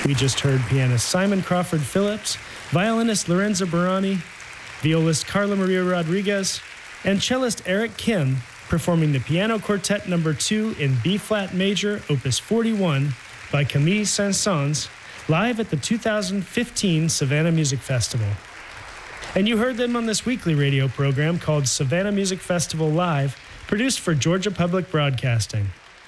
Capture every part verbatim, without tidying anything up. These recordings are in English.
We just heard pianist Simon Crawford Phillips, violinist Lorenzo Barani, violist Carla Maria Rodriguez, and cellist Eric Kim performing the Piano Quartet number two in B-flat major, opus forty-one, by Camille Saint-Saëns, live at the two thousand fifteen Savannah Music Festival. And you heard them on this weekly radio program called Savannah Music Festival Live, produced for Georgia Public Broadcasting.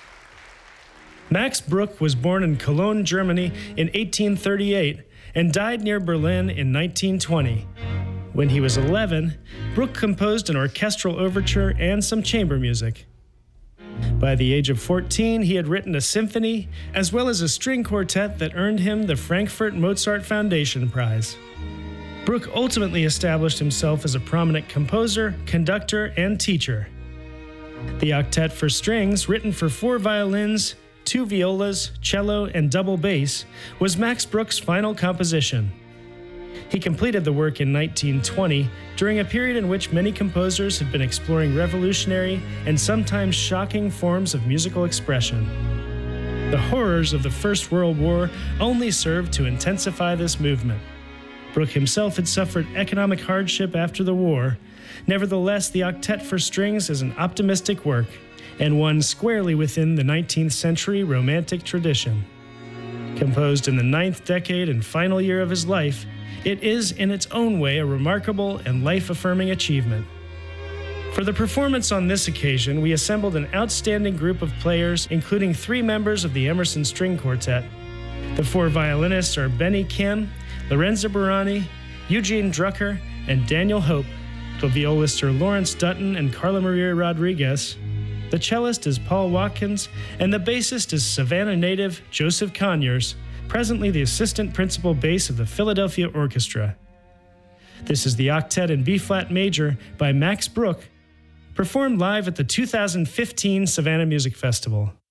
Max Bruch was born in Cologne, Germany in eighteen thirty-eight and died near Berlin in nineteen twenty. When he was eleven, Bruch composed an orchestral overture and some chamber music. By the age of fourteen, he had written a symphony as well as a string quartet that earned him the Frankfurt Mozart Foundation Prize. Bruch ultimately established himself as a prominent composer, conductor, and teacher. The Octet for Strings, written for four violins, two violas, cello, and double bass, was Max Bruch's final composition. He completed the work in nineteen twenty, during a period in which many composers had been exploring revolutionary and sometimes shocking forms of musical expression. The horrors of the First World War only served to intensify this movement. Bruch himself had suffered economic hardship after the war. Nevertheless, the Octet for Strings is an optimistic work, and one squarely within the nineteenth century Romantic tradition. Composed in the ninth decade and final year of his life, it is in its own way a remarkable and life-affirming achievement. For the performance on this occasion, we assembled an outstanding group of players, including three members of the Emerson String Quartet. The four violinists are Benny Kim, Lorenzo Barani, Eugene Drucker, and Daniel Hope. The violists are Lawrence Dutton and Carla Maria Rodriguez. The cellist is Paul Watkins, and the bassist is Savannah native Joseph Conyers, presently the assistant principal bass of the Philadelphia Orchestra. This is the Octet in B-flat major by Max Bruch, performed live at the two thousand fifteen Savannah Music Festival.